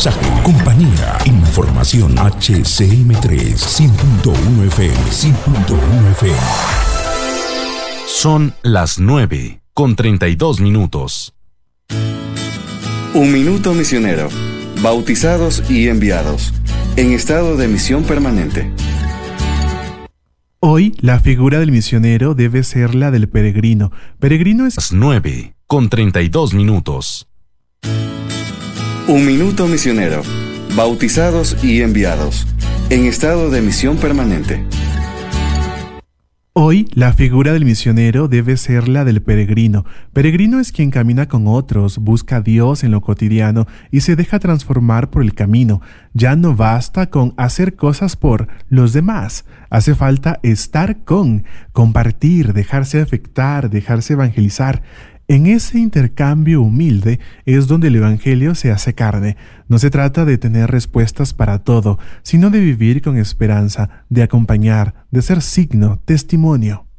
mensaje, compañía, información. HCM3 100.1 FM, 100.1 FM. Son las 9:32. Un minuto misionero. Bautizados y enviados. En estado de misión permanente. Hoy, la figura del misionero debe ser la del peregrino. Peregrino es... Las 9:32. Un minuto misionero. Bautizados y enviados. En estado de misión permanente. Hoy, la figura del misionero debe ser la del peregrino. Peregrino es quien camina con otros, busca a Dios en lo cotidiano y se deja transformar por el camino. Ya no basta con hacer cosas por los demás. Hace falta estar con, compartir, dejarse afectar, dejarse evangelizar. En ese intercambio humilde es donde el Evangelio se hace carne. No se trata de tener respuestas para todo, sino de vivir con esperanza, de acompañar, de ser signo, testimonio.